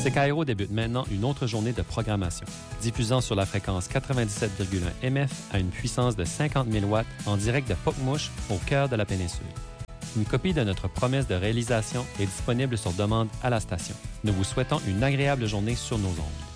CKRO débute maintenant une autre journée de programmation, diffusant sur la fréquence 97,1 MF à une puissance de 50 000 watts en direct de Pocmouche, au cœur de la péninsule. Une copie de notre promesse de réalisation est disponible sur demande à la station. Nous vous souhaitons une agréable journée sur nos ondes.